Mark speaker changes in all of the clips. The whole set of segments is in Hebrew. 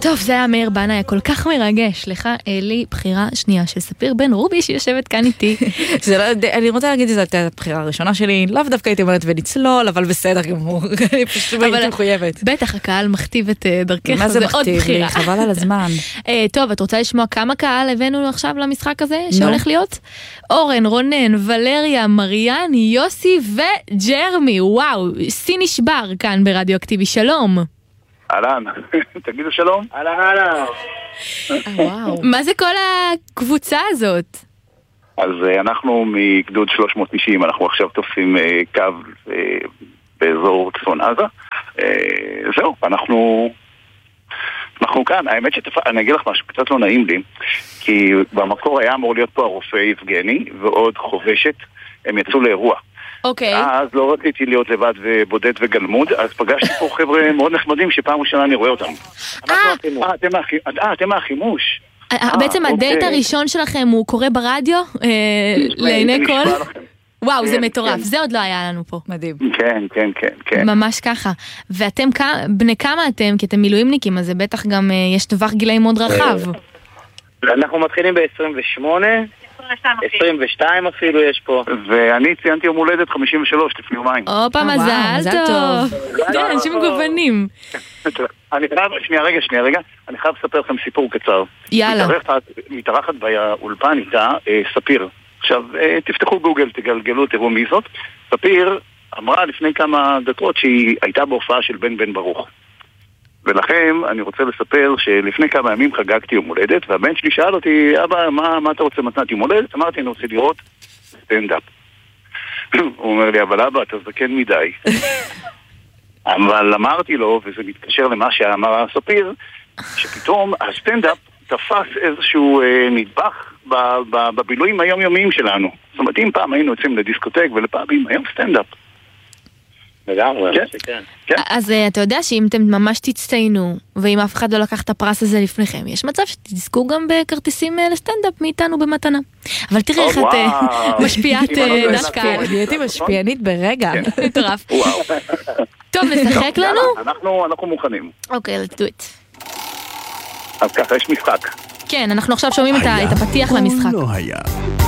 Speaker 1: טוב, זה היה מאיר בנה, היה כל כך מרגש. לך, אלי, בחירה שנייה של ספיר בן רובי, שיושבת כאן איתי.
Speaker 2: אני רוצה להגיד שזאת הבחירה הראשונה שלי, לאו דווקא הייתי אומרת ונצלול, אבל בסדר גמור. אני פשוט הייתי מחויבת.
Speaker 1: בטח, הקהל מכתיב את דרכך,
Speaker 2: מה זה מכתיב לי? חבל על הזמן.
Speaker 1: טוב, את רוצה לשמוע כמה קהל הבאנו עכשיו למשחק הזה שהולך להיות? אורן, רונן, ולריה, מריאן, יוסי וג'רמי. וואו, סי נשבר כאן ברדיו אקטיבי. שלום.
Speaker 3: אהלן, תגידו שלום.
Speaker 4: אהלן.
Speaker 1: וואו. מה זה כל הקבוצה הזאת?
Speaker 3: אז אנחנו מגדוד 390, אנחנו עכשיו תופסים קו באזור צפון עזה. זהו, אנחנו כאן. האמת אני אגיד לך משהו, קצת לא נעים לי, כי במקור היה אמור להיות פה הרופא יבגני ועוד חובשת, הם יצאו לאירוע.
Speaker 1: אוקיי.
Speaker 3: אז לא רציתי להיות לבד ובודד וגלמוד, אז פגשתי פה חבר'ה מאוד נחמדים שפעם ראשונה אני רואה אותם. אתם מהחימוש.
Speaker 1: בעצם הדייט הראשון שלכם הוא קורא ברדיו? לעיני כל? וואו, זה מטורף. זה עוד לא היה לנו פה.
Speaker 2: מדהים.
Speaker 3: כן.
Speaker 1: ממש ככה. ואתם, בני כמה אתם? כי אתם מילואימניקים, אז זה בטח גם יש טווח גילאים מאוד רחב.
Speaker 4: אנחנו מתחילים ב-28, 22 אפילו יש פה.
Speaker 3: ואני ציינתי יום הולדת 53 לפני יומיים.
Speaker 1: אופה, מזל טוב. אנשים מגוונים.
Speaker 3: שנייה רגע, אני חייב לספר לכם סיפור קצר.
Speaker 1: יאללה.
Speaker 3: מתארחת באולפן איתה ספיר. עכשיו, תפתחו גוגל, תגלגלו, תראו מי זאת. ספיר אמרה לפני כמה דקות שהיא הייתה בהופעה של בן ברוך. ולכן אני רוצה לספר שלפני כמה ימים חגגתי יום הולדת, והבן שלי שאל אותי, אבא, מה אתה רוצה מתנת יום הולדת? אמרתי, אני רוצה לראות סטנדאפ. הוא אומר לי, אבל אבא, אתה זקן מדי. אבל אמרתי לו, וזה מתקשר למה שאמר ספיר, שפתאום הסטנדאפ תפס איזשהו נדבך בבילויים היומיומיים שלנו. זאת אומרת, אם פעם היינו יוצאים לדיסקוטק ולפאבים, היום סטנדאפ.
Speaker 4: כן.
Speaker 1: אז אתה יודע שאם אתם ממש תצטיינו, ואם אף אחד לא לקח את הפרס הזה לפניכם, יש מצב שתזכו גם בכרטיסים לסטנדאפ מאיתנו במתנה. אבל תראי איך את משפיעת דווקא.
Speaker 2: הייתי משפיענית ברגע.
Speaker 1: מטורף. טוב, נשחק לנו?
Speaker 3: אנחנו מוכנים.
Speaker 1: אוקיי, let's do it.
Speaker 3: אז ככה, יש משחק.
Speaker 1: כן, אנחנו עכשיו שומעים את הפתיח למשחק.
Speaker 5: לא היה.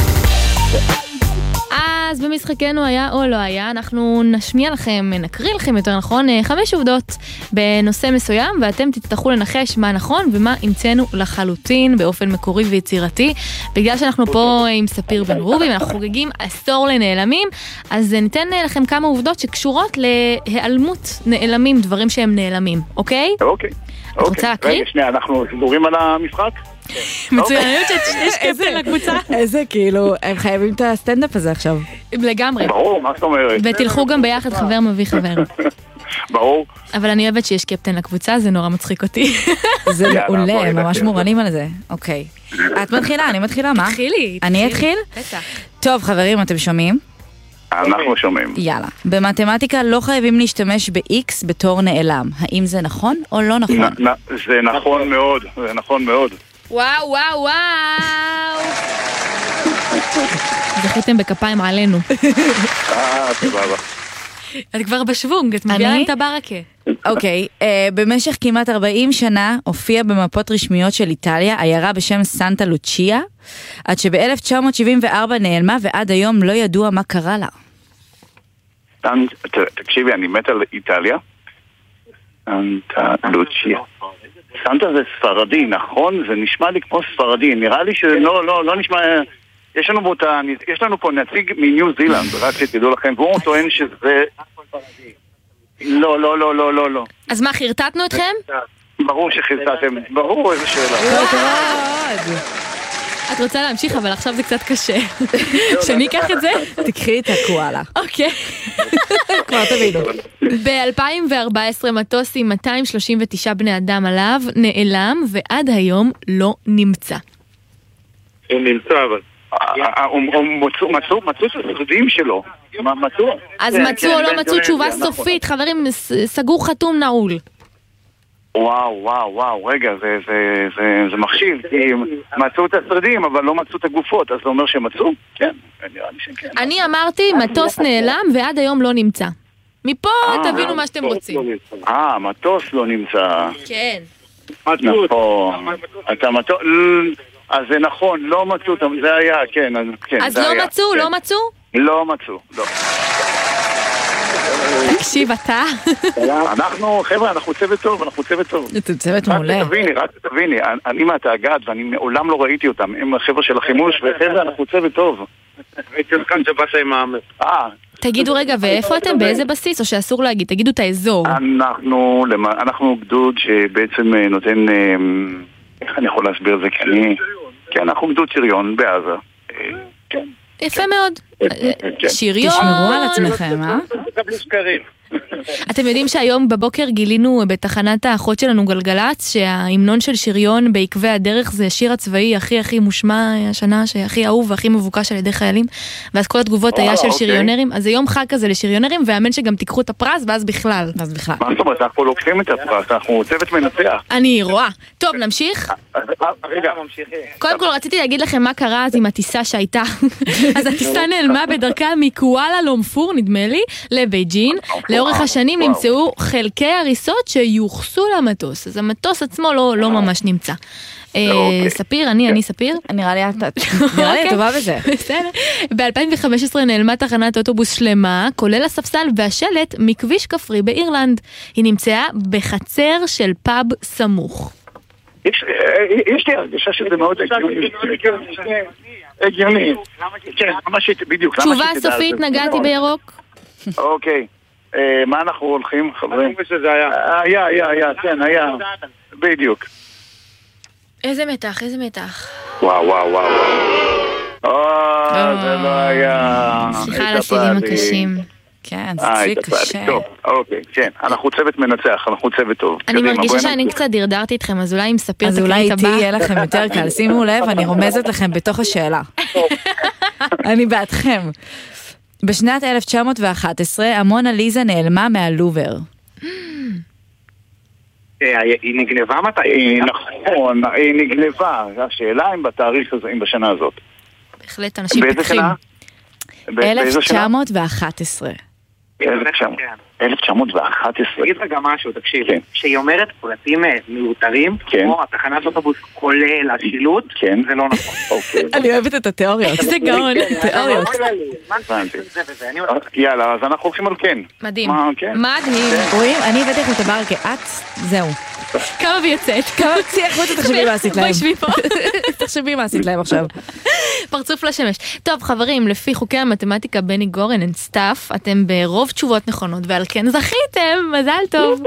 Speaker 1: אז במשחקנו היה או לא היה, אנחנו נשמיע לכם, נקריא לכם יותר נכון, 5 עובדות בנושא מסוים, ואתם תצטרכו לנחש מה נכון ומה המצאנו לחלוטין באופן מקורי ויצירתי. בגלל שאנחנו פה עם ספיר בן רובי, ואנחנו חוגגים עשור לנעלמים, אז ניתן לכם כמה עובדות שקשורות להיעלמות נעלמים, דברים שהם נעלמים, אוקיי?
Speaker 3: אוקיי.
Speaker 1: את רוצה להקריא?
Speaker 3: רגע, שנייה, אנחנו סגורים על המשחק?
Speaker 1: מצוינות שיש קפטן לקבוצה.
Speaker 2: איזה כאילו, הם חייבים את הסטנדאפ הזה עכשיו.
Speaker 1: לגמרי.
Speaker 3: ברור, מה זאת אומרת?
Speaker 1: ותלכו גם ביחד, חבר מביא חבר.
Speaker 3: ברור.
Speaker 1: אבל אני אוהבת שיש קפטן לקבוצה, זה נורא מצחיק אותי.
Speaker 2: זה מעולה, הם ממש מורנים על זה. אוקיי. את מתחילה, אני מתחילה, מה?
Speaker 1: תתחילי.
Speaker 2: אני אתחיל?
Speaker 1: בטח.
Speaker 2: טוב, חברים, אתם שומעים?
Speaker 3: אנחנו שומעים.
Speaker 2: יאללה. במתמטיקה לא חייבים להשתמש ב-X בתור נעלם. האם זה נכון או לא נכון?
Speaker 3: זה נכון מאוד, זה נכון מאוד.
Speaker 1: וואו, וואו, וואו. זכיתם בכפיים עלינו.
Speaker 3: סבבה.
Speaker 1: את כבר בשוונג, את מביאה להם את הברקה.
Speaker 2: אוקיי, במשך כמעט 40 שנה הופיעה במפות רשמיות של איטליה עיירה בשם סנטה לוצ'יה, עד שב-1974 נעלמה ועד היום לא ידוע מה קרה לה.
Speaker 3: תקשיבי, אני מת על איטליה. סנטה לוצ'יה. סנטה זה ספרדי, נכון? זה נשמע לי כמו ספרדי. נראה לי שלא נשמע... יש לנו פה נציג מניו זילנד, רק שתדעו לכם, והוא טוען שזה... לא.
Speaker 1: אז מה, חרטטנו אתכם?
Speaker 3: ברור שחרטטתם, ברור, איזה שאלה.
Speaker 1: את רוצה להמשיך, אבל עכשיו זה קצת קשה. שאני אקח את זה?
Speaker 2: תקחי את הקואלה.
Speaker 1: אוקיי.
Speaker 2: כבר תבינו.
Speaker 1: ב-2014 מטוס עם 239 בני אדם עליו נעלם, ועד היום לא נמצא.
Speaker 4: הוא נמצא, אבל...
Speaker 3: מצאו את הסרדים שלו.
Speaker 1: אז מצאו או לא מצאו תשובה סופית, חברים, סגור חתום נעול.
Speaker 3: וואו, רגע, זה מכשיל, כי מצאו את הסרדים, אבל לא מצאו את הגופות, אז זה אומר שמצאו? כן, נראה לי שכן.
Speaker 1: אני אמרתי, מטוס נעלם ועד היום לא נמצא. מפה תבינו מה שאתם רוצים.
Speaker 3: מטוס לא נמצא.
Speaker 1: כן.
Speaker 3: נכון. אתה מטוס... אז זה נכון, לא מצאו, זה היה, כן.
Speaker 1: אז לא מצאו, לא מצאו?
Speaker 3: לא מצאו, לא.
Speaker 1: תקשיב, אתה.
Speaker 3: חבר'ה, אנחנו צוות טוב,
Speaker 2: אתם צוות מעולה.
Speaker 3: רק תביני, אני מהתאגד ואני מעולם לא ראיתי אותם, הם החבר'ה של החימוש, וחבר'ה, אנחנו צוות טוב.
Speaker 4: הייתי עוד כאן שבאסה עם האמר.
Speaker 1: תגידו רגע, ואיפה אתם? באיזה בסיס? או שאסור להגיד? תגידו את האזור.
Speaker 3: אנחנו גדוד שבעצם נותן, איך אני יכול להסביר את זה? כי אנחנו גדוד שריון בעזה. כן.
Speaker 1: יפה מאוד. שריון.
Speaker 2: תשמרו על עצמכם, אה?
Speaker 4: תקבלו שקרים.
Speaker 1: אתם יודעים שהיום בבוקר גילינו בתחנת האחות שלנו גלגלץ שההמנון של שריון בעקבי הדרך זה השיר הצבאי הכי מושמע השנה, שהכי אהוב והכי מבוקש על ידי חיילים, ואז כל התגובות היה של שריונרים. אז זה יום חג כזה לשריונרים, ואמן שגם תיקחו את הפרס ואז בכלל.
Speaker 3: מה זאת אומרת? אנחנו לוקחים את הפרס, אנחנו צוות מנצח.
Speaker 1: אני רואה. טוב, נמשיך?
Speaker 3: רגע,
Speaker 1: קודם כל רציתי להגיד לכם מה קרה אז עם הטיסה שהייתה. אז הטיסה נעלמה בדרכה מקואלה לומפור, נדמה לי, לבייג'ין. לאורך השנים נמצאו חלקי הריסות שיוחסו למטוס, אז המטוס עצמו לא ממש נמצא. ספיר, אני ספיר?
Speaker 2: נראה לי טובה בזה.
Speaker 1: בסדר. ב-2015 נעלמה תחנת אוטובוס שלמה, כולל הספסל והשלט מכביש כפרי באירלנד. היא נמצאה בחצר של פאב סמוך.
Speaker 3: יש לי הרגשה שזה מאוד הגיוני. כן, ממש בדיוק.
Speaker 1: תשובה סופית, נגעתי בירוק.
Speaker 3: אוקיי. מה אנחנו הולכים, חברים?
Speaker 4: שזה היה.
Speaker 3: כן, היה. בדיוק.
Speaker 1: איזה מתח.
Speaker 3: וואו. זה לא היה...
Speaker 1: סליחה על השירים הקשים.
Speaker 2: כן, זה ציק קשה.
Speaker 3: טוב, אוקיי, כן. אנחנו צוות מנצח, אנחנו צוות טוב.
Speaker 1: אני מרגישה שאני קצת דרדרתי אתכם, אז אולי אם ספיר
Speaker 2: אז אולי איתי יהיה לכם יותר קל. שימו לב, אני רומזת לכם בתוך השאלה. אני בעדכם. בשנת 1911, המונה ליזה נעלמה מהלובר.
Speaker 4: היא נגנבה מתי?
Speaker 3: נכון, היא נגנבה. השאלה אם בתאריך הזה, אם בשנה הזאת.
Speaker 1: בהחלט, אנשים פתחים.
Speaker 2: 1911.
Speaker 3: 1911.
Speaker 4: תגיד רגע משהו, תקשיב. כשהיא אומרת פרטים מיותרים, כמו התחנת אוטובוס כולל השילוט, זה לא נכון.
Speaker 2: אני אוהבת את התיאוריות.
Speaker 1: זה גאון.
Speaker 2: תיאוריות.
Speaker 3: יאללה, אז אנחנו הולכים על כן.
Speaker 1: מדהים. מדהים.
Speaker 2: רואים, אני הבאתי לך את הבר כעת, זהו.
Speaker 1: כמה ויוצאת.
Speaker 2: תחשבי מה עשית להם.
Speaker 1: בואי שבי פה.
Speaker 2: תחשבי מה עשית להם עכשיו.
Speaker 1: פרצוף לשמש. טוב חברים, לפי חוקי המתמטיקה בני גורן and stuff, אתם ברוב תשובות נכונות, ועל כן זכיתם, מזל טוב.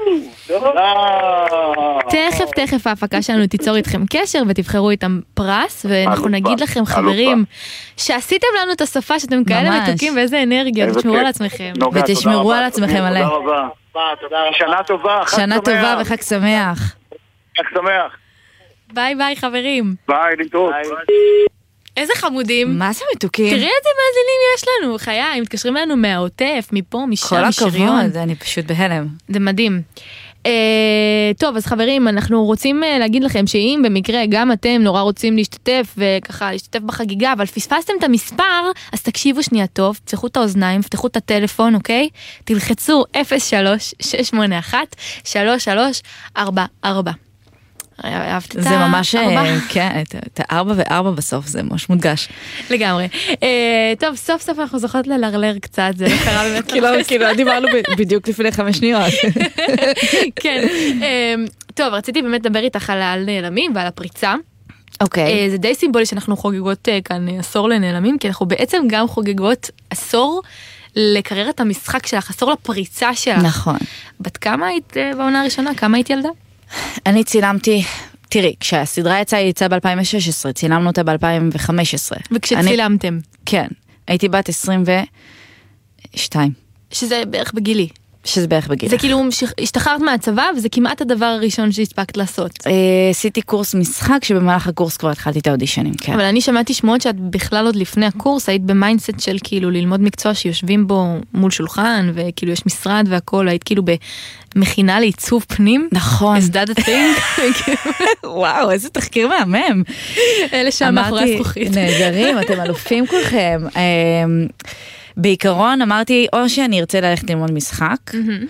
Speaker 1: תכף ההפקה שלנו תיצור איתכם קשר ותבחרו איתם פרס, ואנחנו נגיד לכם חברים, שעשיתם לנו את השפה שאתם כאלה מתוקים ואיזה אנרגיה, תשמרו על עצמכם.
Speaker 2: ותשמרו על עצמכם עליי.
Speaker 3: שנה טובה.
Speaker 2: שנה טובה וחג שמח.
Speaker 3: חג שמח.
Speaker 1: ביי חברים.
Speaker 3: ביי, להתראות.
Speaker 1: איזה חמודים.
Speaker 2: מה זה מתוקים?
Speaker 1: תראי איזה מאזינים יש לנו, חיי, הם מתקשרים לנו מהעוטף, מפה, משם, משריון.
Speaker 2: כל הכבוד, אני פשוט בהלם.
Speaker 1: זה מדהים. טוב, אז חברים, אנחנו רוצים להגיד לכם שאם במקרה גם אתם נורא רוצים להשתתף וככה להשתתף בחגיגה, אבל פספסתם את המספר, אז תקשיבו שנייה טוב, פתחו את האוזניים, פתחו את הטלפון, אוקיי? תלחצו 03-681-3344. אהבת את
Speaker 2: זה ממש, כן, את 4 ו4 בסוף, זה ממש מודגש.
Speaker 1: לגמרי. טוב, סוף סוף אנחנו זוכות ללרלר קצת, זה לא קרה באמת.
Speaker 2: כאילו, דיברנו בדיוק לפני 5 שניות.
Speaker 1: כן. טוב, רציתי באמת לדבר איתך על נעלמים ועל הפריצה.
Speaker 2: אוקיי.
Speaker 1: זה די סימבולי שאנחנו חוגגות כאן עשור לנעלמים, כי אנחנו בעצם גם חוגגות עשור לקריירת המשחק שלך, עשור לפריצה שלך.
Speaker 2: נכון.
Speaker 1: בת כמה היית בעונה הראשונה? כמה היית ילדה?
Speaker 2: אני צילמתי, תראי, כשהסדרה יצאה ב-2016, צילמנו אותה ב-2015.
Speaker 1: וכשצילמתם?
Speaker 2: כן, הייתי בת 22.
Speaker 1: שזה בערך בגילי. זה כאילו השתחררת מהצבא, וזה כמעט הדבר הראשון שהספקת לעשות.
Speaker 2: עשיתי קורס משחק, שבמהלך הקורס כבר התחלתי את האודישנים, כן.
Speaker 1: אבל אני שמעתי שמועות שאת בכלל עוד לפני הקורס, היית במיינדסט של כאילו ללמוד מקצוע שיושבים בו מול שולחן, וכאילו יש משרד והכל, היית כאילו במכינה לעיצוב פנים.
Speaker 2: נכון.
Speaker 1: Is that a thing?
Speaker 2: וואו, איזה תחקיר מהמם.
Speaker 1: אלה שם מאחורי הזכוכית.
Speaker 2: נהדרים, אתם אלופים כולכם. בעיקרון אמרתי, או שאני ארצה ללכת ללמוד משחק,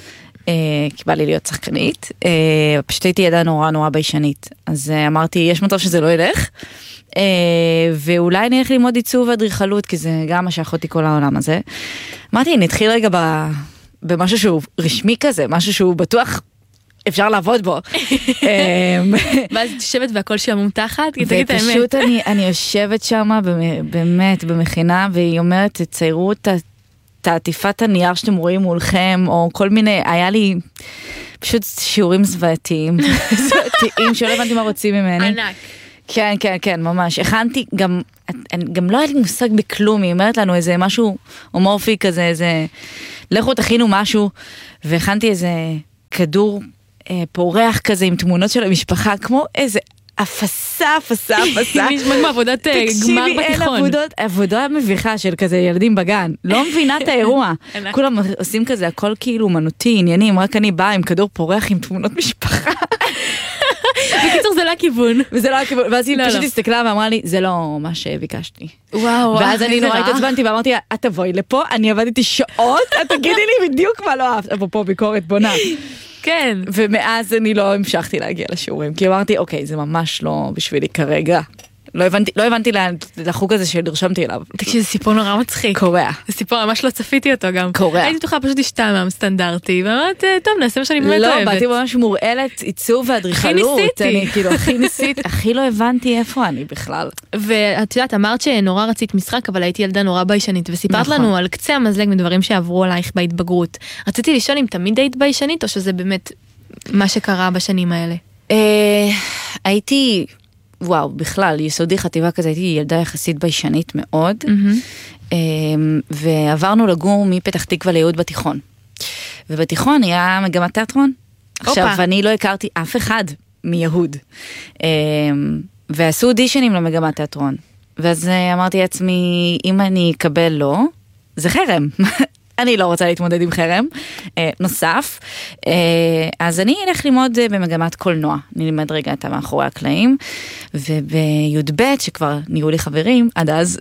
Speaker 2: כי בא לי להיות שחקנית, פשוט הייתי ידעה נורא נורא ביישנית, אז אמרתי, יש מצב שזה לא ילך, ואולי אני אלך ללמוד עיצוב ואדריכלות, כי זה גם מה שאחותי כל העולם הזה. אמרתי, נתחיל רגע במשהו שהוא רשמי כזה, משהו שהוא בטוח אפשר לעבוד בו.
Speaker 1: ואז תשבת והכל שעמום תחת, תגיד את האמת.
Speaker 2: ופשוט אני יושבת שם באמת במכינה, והיא אומרת, תציירו את העטיפת הנייר שאתם רואים מולכם, או כל מיני, היה לי פשוט שיעורים זוועתיים, שלא הבנתי מה רוצים ממני.
Speaker 1: ענק.
Speaker 2: כן, כן, כן, ממש. הכנתי, גם לא היה לי מושג בכלום, היא אומרת לנו איזה משהו הומורפי כזה, איזה, לכו תכינו משהו, והכנתי איזה כדור פורח כזה עם תמונות של המשפחה, כמו איזה אפסה.
Speaker 1: נשמע כמו עבודת גמר בתיכון.
Speaker 2: עבודה מביכה של כזה ילדים בגן, לא מבינה את האירוע. כולם עושים כזה, הכל כאילו מנותי, עניינים, רק אני באה עם כדור פורח עם תמונות משפחה.
Speaker 1: בקיצור זה לא הכיוון.
Speaker 2: וזה לא הכיוון, ואז היא פשוט הסתכלה ואמרה לי, זה לא מה שביקשתי.
Speaker 1: וואו.
Speaker 2: ואז אני נורא התעצבנתי ואמרתי, את תבואי לפה, אני עבדתי שעות, את תגידי לי בדיוק מה לא אהבת. אפרופו ביקורת בונה.
Speaker 1: כן.
Speaker 2: ומאז אני לא המשכתי להגיע לשיעורים, כי אמרתי, אוקיי, זה ממש לא בשבילי כרגע. לא הבנתי לחוג הזה שנרשמתי אליו.
Speaker 1: תקשיב, זה סיפור נורא מצחיק.
Speaker 2: קורע.
Speaker 1: זה סיפור, ממש לא צפיתי אותו גם.
Speaker 2: קורע.
Speaker 1: הייתי תוכל פשוט להשתעמם סטנדרטי, ואמרת, טוב, נעשה מה שאני באמת אוהבת.
Speaker 2: לא, באתי ממש מורעלת, עיצוב ואדריכלות. אני כאילו הכי ניסית, הכי לא הבנתי איפה אני בכלל.
Speaker 1: ואת יודעת, אמרת שנורא רצית משחק, אבל הייתי ילדה נורא ביישנית, וסיפרת לנו על קצה המזלג מדברים שעברו עלייך בהתבגרות. רציתי לשאול אם תמיד היית ביישנית, או שזה באמת מה שקרה בשנים האלה?
Speaker 2: הייתי, וואו, בכלל, יסודי חטיבה כזה, הייתי ילדה יחסית ביישנית מאוד, ועברנו לגור מפתח תקווה ליהוד בתיכון. ובתיכון היה מגמת תיאטרון. עכשיו, אני לא הכרתי אף אחד מיהוד. ועשו אודישנים למגמת תיאטרון. ואז אמרתי לעצמי, אם אני אקבל לא, זה חרם. אני לא רוצה להתמודד עם חרם. נוסף, אז אני אלך ללמוד במגמת קולנוע. אני לימד רגע את מאחורי הקלעים, ובי"ב, שכבר נהיו לי חברים, עד אז,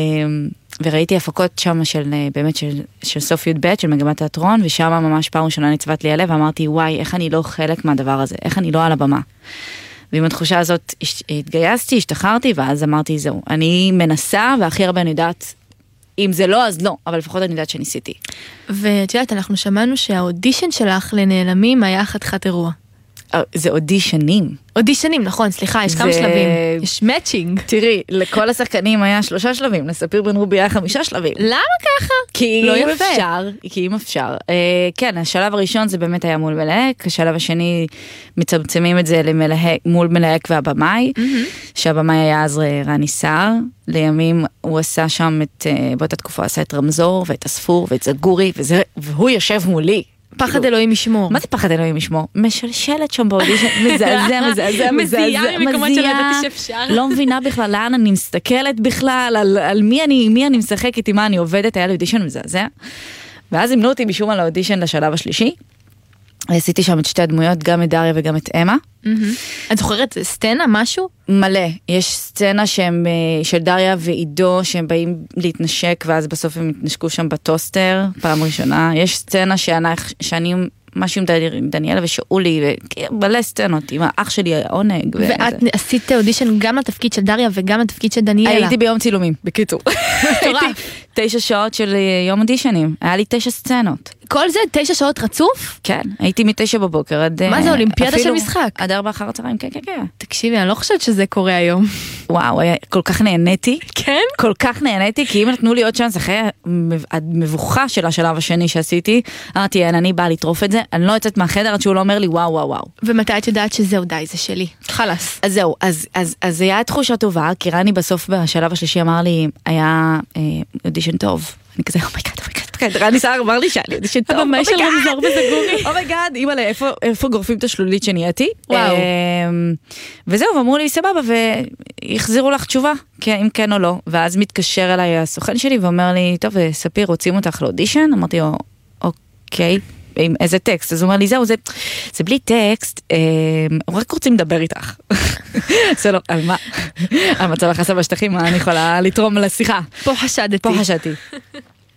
Speaker 2: וראיתי הפקות שם של, באמת של סוף י"ב, של מגמת תיאטרון, ושם ממש פעם ראשונה נצבת לי הלב, ואמרתי, וואי, איך אני לא חלק מהדבר הזה, איך אני לא על הבמה. ועם התחושה הזאת התגייסתי, השתחררתי, ואז אמרתי, זהו, אני מנסה, והכי הרבה אני יודעת, אם זה לא, אז לא, אבל לפחות אני יודעת שניסיתי.
Speaker 1: ואת יודעת, אנחנו שמענו שהאודישן שלך לנעלמים היה חתיכת אירוע.
Speaker 2: זה אודישנים.
Speaker 1: אודישנים, נכון, סליחה, יש כמה שלבים. יש מאצ'ינג.
Speaker 2: תראי, לכל השחקנים היה 3 שלבים, לספיר בן רובי היה 5 שלבים.
Speaker 1: למה ככה?
Speaker 2: כי אם אפשר. כן, השלב הראשון זה באמת היה מול מלהק, השלב השני מצמצמים את זה מול מלהק והבמאי, שהבמאי היה אז רני סער, לימים הוא עשה שם באותה תקופה עשה את רמזור ואת הספור ואת זגורי, והוא יושב מולי.
Speaker 1: פחד אלוהים ישמור.
Speaker 2: מה זה פחד אלוהים ישמור? משלשלת שם באודישן, מזעזע,
Speaker 1: מזיעה ממקומות שלא ידעתי שאפשר.
Speaker 2: לא מבינה בכלל לאן אני מסתכלת בכלל, על מי אני משחקת, עם מה אני עובדת, היה לי אודישן מזעזע. ואז המנו אותי משום על האודישן לשלב השלישי. עשיתי שם את 2 הדמויות, גם את דריה וגם את אמה.
Speaker 1: את זוכרת סצנה, משהו?
Speaker 2: מלא. יש סצנה של דריה ועידו, שהם באים להתנשק, ואז בסוף הם התנשקו שם בטוסטר, פעם ראשונה. יש סצנה שאני משהו עם דניאלה ושאולי, ומלא סצנות, עם האח שלי העונג.
Speaker 1: ואת עשית אודישן גם לתפקיד של דריה וגם לתפקיד של דניאלה.
Speaker 2: הייתי ביום צילומים, בקיצור. הייתי 9 שעות של יום אודישנים, היה לי 9 סצנות.
Speaker 1: כל זה 9 שעות רצוף?
Speaker 2: כן, הייתי מ-9 בבוקר עד...
Speaker 1: מה זה, אולימפיאדה של משחק?
Speaker 2: עד 4 אחר הצהריים, כן, כן, כן.
Speaker 1: תקשיבי, אני לא חושבת שזה קורה היום.
Speaker 2: וואו, כל כך נהניתי.
Speaker 1: כן?
Speaker 2: כל כך נהניתי, כי אם נתנו לי עוד צ'אנס אחרי המבוכה של השלב השני שעשיתי, אמרתי, אני באה לטרוף את זה, אני לא יוצאת מהחדר עד שהוא לא אומר לי, וואו, וואו, וואו.
Speaker 1: ומתי את יודעת שזהו, די, זה שלי? חלס.
Speaker 2: אז זהו, אז היה תחושה טובה, כי רני בסוף בשלב השלישי אמר לי, היה אודישן טוב. אני כזה, אומייגאד, רני סער אמר לי שאני אודישן טוב.
Speaker 1: הבמאי של רמזור בזגורי.
Speaker 2: אומייגאד, אימא'לה, איפה גורפים את השלולית שנהייתי?
Speaker 1: וואו.
Speaker 2: וזהו, ואמרו לי, סבבה, ויחזירו לך תשובה, אם כן או לא. ואז מתקשר אליי הסוכן שלי ואומר לי, טוב, ספיר, רוצים אותך לאודישן? אמרתי לו, אוקיי. עם איזה טקסט, אז הוא אומר לי, זהו, זה בלי טקסט, רק רוצים לדבר איתך. זה לא, על מה? על מצב החסה בשטחים, מה אני יכולה לתרום לשיחה?
Speaker 1: פה חשדתי.
Speaker 2: פה חשדתי.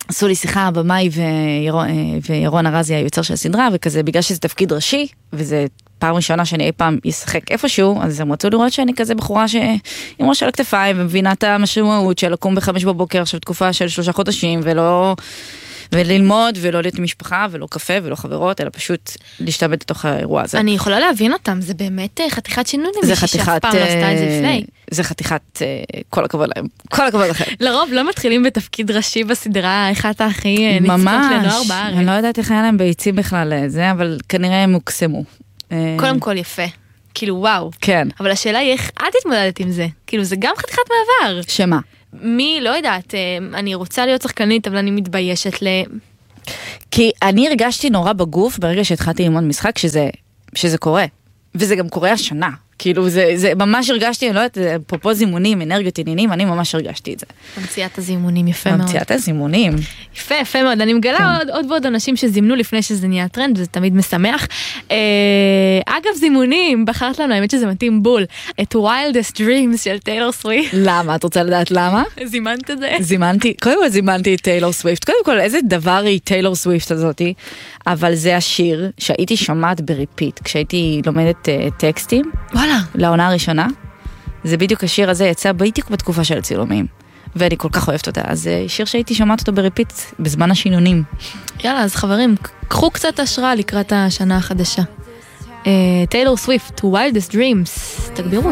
Speaker 2: עשו לי שיחה הבמאי וירון ארזי היוצר של הסדרה, וכזה בגלל שזה תפקיד ראשי, וזה פעם ראשונה שאני אי פעם ישחק איפשהו, אז הם רצו לראות שאני כזה בחורה עם ראש על הכתפיים, ומבינה את המשמעות של לקום ב5 בבוקר, עכשיו תקופה של 3 חודשים, וללמוד, ולא להיות משפחה, ולא קפה, ולא חברות, אלא פשוט להשתבט לתוך האירוע הזה.
Speaker 1: אני יכולה להבין אותם, זה באמת חתיכת שינוי, מישהי שאף פעם לא עשתה את זה לפני.
Speaker 2: זה חתיכת, כל הכבוד להם, כל הכבוד לכם.
Speaker 1: לרוב לא מתחילים בתפקיד ראשי בסדרה, אחת הכי נצפות לנוער בארץ.
Speaker 2: אני לא יודעת איך היה להם ביצים בכלל לזה, אבל כנראה הם מוקסמו.
Speaker 1: קודם כל יפה, כאילו וואו.
Speaker 2: כן.
Speaker 1: אבל השאלה היא איך את התמודדת עם זה? כאילו זה גם חתיכת מעבר.
Speaker 2: שמה?
Speaker 1: מי, לא יודעת, אני רוצה להיות שחקנית, אבל אני מתביישת
Speaker 2: כי אני הרגשתי נורא בגוף ברגע שהתחלתי ללמוד משחק שזה קורה. וזה גם קורה השנה. כאילו זה ממש הרגשתי, אני לא יודעת, פרופו זימונים, אנרגיות, עניינים, אני ממש הרגשתי את זה.
Speaker 1: ממציאת הזימונים, יפה מאוד.
Speaker 2: ממציאת הזימונים.
Speaker 1: יפה, יפה מאוד. אני מגלה עוד ועוד אנשים שזימנו לפני שזה נהיה טרנד, וזה תמיד משמח. אגב, זימונים, בחרת לנו, האמת שזה מתאים בול, את Wildest Dreams של טיילור סוויפט.
Speaker 2: למה? את רוצה לדעת למה?
Speaker 1: זימנת את זה?
Speaker 2: קודם כל זימנתי את טיילור סוויפט. קודם כל, איזה דבר היא טיילור סוויפט הזאתי, אבל זה השיר שהייתי שומעת בריפיט, כשהייתי לומדת טקסטים.
Speaker 1: וואלה.
Speaker 2: לעונה הראשונה. זה בדיוק השיר הזה יצא בדיוק בתקופה של הצילומים. ואני כל כך אוהבת אותה. אז שיר שהייתי שומעת אותו בריפיט בזמן השינונים.
Speaker 1: יאללה, אז חברים, קחו קצת השראה לקראת השנה החדשה. טיילור סוויפט, Wildest Dreams. תגבירו.